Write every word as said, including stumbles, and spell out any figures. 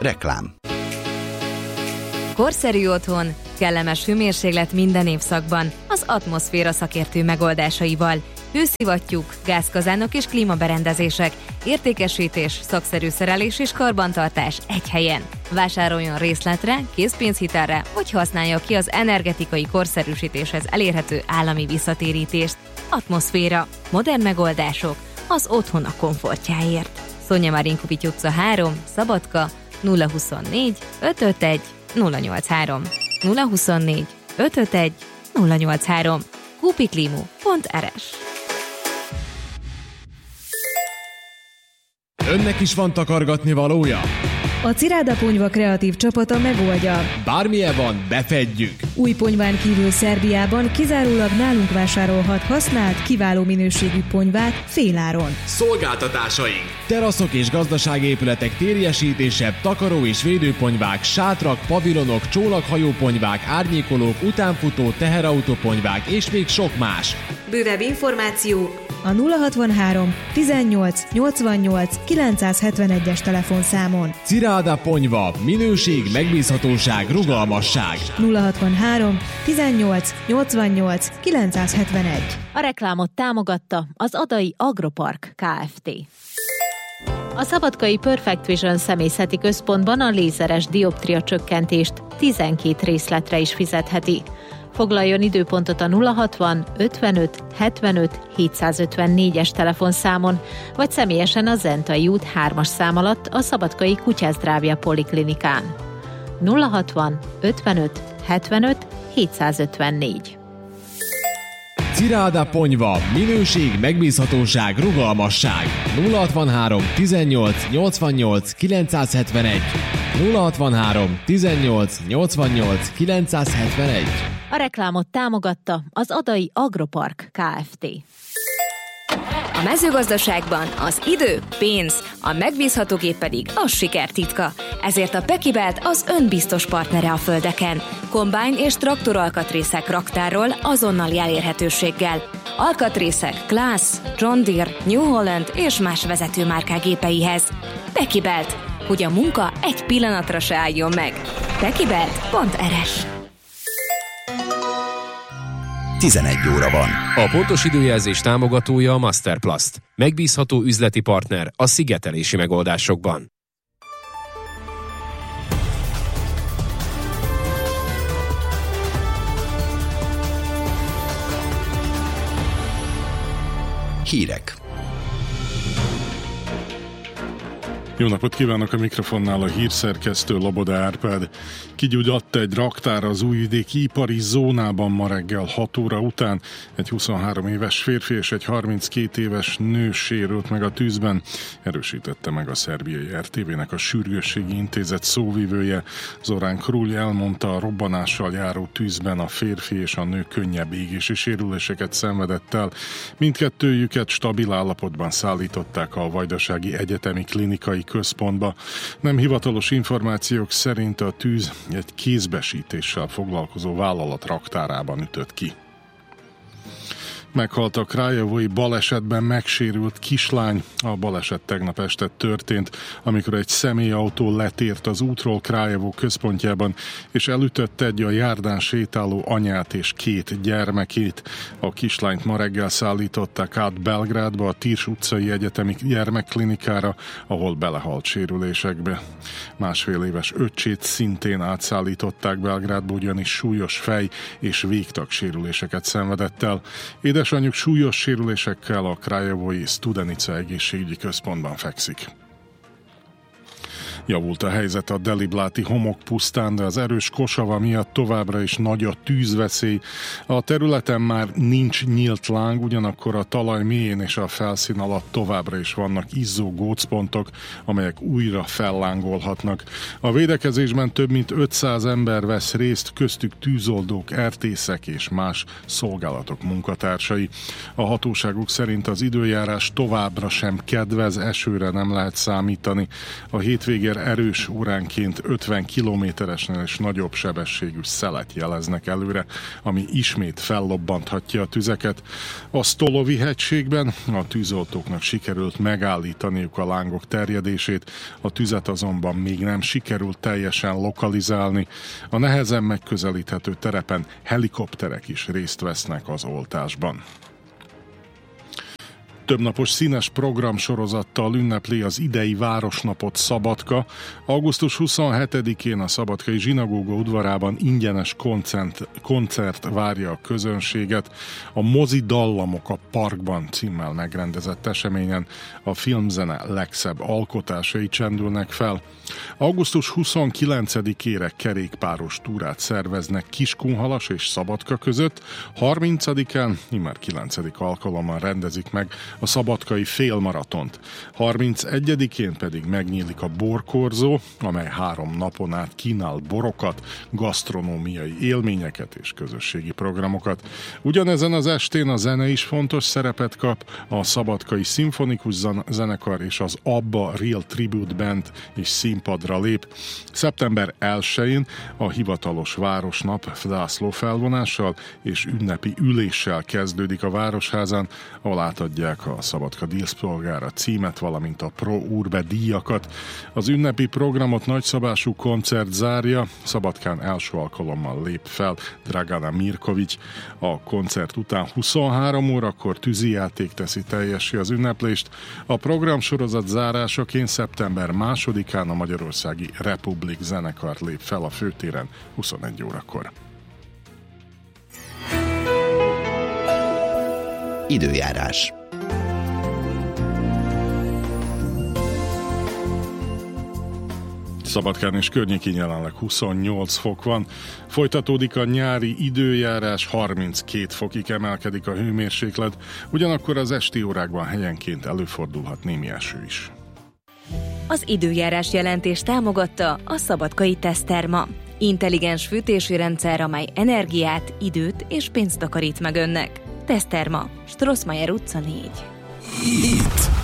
Reklám. Korszerű otthon, kellemes hőmérséklet minden évszakban, az Atmoszféra szakértő megoldásaival. Hőszivattyúk, gázkazánok és klímaberendezések, értékesítés, szakszerű szerelés és karbantartás egy helyen. Vásároljon részletre, készpénzhitelre, vagy használja ki az energetikai korszerűsítéshez elérhető állami visszatérítést. Atmoszféra. Modern megoldások az otthon a komfortjáért. Szonya Marinkovics utca három, Szabadka, nulla huszonnégy ötvenöt nulla nyolcvanhárom, nulla huszonnégy ötvenöt nulla nyolcvanhárom, kupiklimu pont er es. Önnek is van takargatni valója? A Ciráda Ponyva kreatív csapata megoldja. Bármilyen van, befedjük! Új ponyván kívül Szerbiában kizárólag nálunk vásárolhat használt, kiváló minőségű ponyvát féláron. Szolgáltatásaink! Teraszok és gazdaságépületek térjesítése, takaró és védőponyvák, sátrak, pavilonok, csónakhajóponyvák, árnyékolók, utánfutó, teherautóponyvák és még sok más. Bővebb információ a nulla hatvanhárom tizennyolc nyolcvannyolc kilencszázhetvenegyes telefonszámon. Ciráda Ponyva. Minőség, megbízhatóság, rugalmasság. nulla hatvanhárom tizennyolc nyolcvannyolc kilencszázhetvenegy. A reklámot támogatta az Adai Agropark Kft. A szabadkai Perfect Vision személyzeti központban a lézeres dioptria csökkentést tizenkét részletre is fizetheti. Foglaljon időpontot a nulla hatvan ötvenöt hetvenöt hétszázötvennégyes telefonszámon, vagy személyesen a Zentai út hármas szám alatt a Szabadkai Kutyázdrávja Poliklinikán. nulla hatvan ötvenöt hetvenöt hétszázötvennégy. Ciráda Ponyva. Minőség, megbízhatóság, rugalmasság. nulla hatvanhárom tizennyolc nyolcvannyolc kilencszázhetvenegy, nulla hatvanhárom tizennyolc nyolcvannyolc kilencszázhetvenegy. A reklámot támogatta az Adai Agropark Kft. A mezőgazdaságban az idő, pénz, a megbízható gép pedig a siker titka. Ezért a Pekibelt az önbiztos partnere a földeken. Kombány és traktoralkatrészek raktárról azonnali elérhetőséggel. Alkatrészek Claas, John Deere, New Holland és más vezetőmárkák gépeihez. Pekibelt, hogy a munka egy pillanatra se álljon meg. pekibelt pont er es. tizenegy óra van. A pontos időjelzés támogatója a Masterplast. Megbízható üzleti partner a szigetelési megoldásokban. Hírek. Jó napot kívánok, a mikrofonnál a hírszerkesztő Loboda Árpád. Kigyulladt egy raktár az újvidéki ipari zónában ma reggel hat óra után. Egy huszonhárom éves férfi és egy harminckét éves nő sérült meg a tűzben. Erősítette meg a szerbiai er té vének a sürgősségi intézet szóvivője. Zorán Krulj elmondta, a robbanással járó tűzben a férfi és a nő könnyebb égési sérüléseket szenvedett el. Mindkettőjüket stabil állapotban szállították a Vajdasági Egyetemi Klinikai Központba. Nem hivatalos információk szerint a tűz egy kézbesítéssel foglalkozó vállalat raktárában ütött ki. Meghalt a krajevói balesetben megsérült kislány. A baleset tegnap este történt, amikor egy személyautó letért az útról Krajevó központjában, és elütött egy a járdán sétáló anyát és két gyermekét. A kislányt ma reggel szállították át Belgrádba, a Tirs utcai egyetemi gyermekklinikára, ahol belehalt sérülésekbe. Másfél éves öccsét szintén átszállították Belgrádba, ugyanis súlyos fej- és végtag sérüléseket szenvedett el. Édesanyjuk súlyos sérülésekkel a krajevói Studenica egészségügyi központban fekszik. Javult a helyzet a Delibláti homokpusztán, de az erős kosava miatt továbbra is nagy a tűzveszély. A területen már nincs nyílt láng, ugyanakkor a talaj mélyén és a felszín alatt továbbra is vannak izzó gócpontok, amelyek újra fellángolhatnak. A védekezésben több mint ötszáz ember vesz részt, köztük tűzoldók, ertészek és más szolgálatok munkatársai. A hatóságok szerint az időjárás továbbra sem kedvez, esőre nem lehet számítani. A hétvége szél erős, óránként ötven kilométeresnél és nagyobb sebességű szelet jeleznek előre, ami ismét fellobbanthatja a tüzeket. A Stolovi hegységben a tűzoltóknak sikerült megállítaniuk a lángok terjedését, a tüzet azonban még nem sikerült teljesen lokalizálni. A nehezen megközelíthető terepen helikopterek is részt vesznek az oltásban. Többnapos színes programsorozattal ünnepli az idei Városnapot Szabadka. augusztus huszonhetedikén a szabadkai zsinagóga udvarában ingyenes koncert, koncert várja a közönséget. A Mozi Dallamok a Parkban címmel megrendezett eseményen a filmzene legszebb alkotásai csendülnek fel. augusztus huszonkilencedikére kerékpáros túrát szerveznek Kiskunhalas és Szabadka között. harmincadikán, immár kilencedik alkalommal rendezik meg a szabadkai félmaratont. harmincegyedikén pedig megnyílik a borkorzó, amely három napon át kínál borokat, gasztronómiai élményeket és közösségi programokat. Ugyanezen az estén a zene is fontos szerepet kap, a szabadkai szimfonikus zenekar és az ABBA Real Tribute Band is színpadra lép. szeptember elsején a hivatalos Városnap zászlófelvonással és ünnepi üléssel kezdődik a Városházán, ahol átadják a Szabadka díszpolgára címet, valamint a Pro Urbe díjakat. Az ünnepi programot nagyszabású koncert zárja, Szabadkán első alkalommal lép fel Dragana Mirković. A koncert után huszonhárom órakor tűzijáték teszi teljessé az ünneplést. A programsorozat zárásaként szeptember másodikán a Magyarországi Republik zenekar lép fel a főtéren huszonegy órakor. Időjárás. Szabadkán és környékén jelenleg huszonnyolc fok van. Folytatódik a nyári időjárás, harminckét fokig emelkedik a hőmérséklet, ugyanakkor az esti órákban helyenként előfordulhat némi eső is. Az időjárás jelentés támogatta a Szabadkai Teszterma. Intelligens fűtési rendszer, amely energiát, időt és pénzt takarít meg önnek. Teszterma, Strossmayer utca négy. Itt.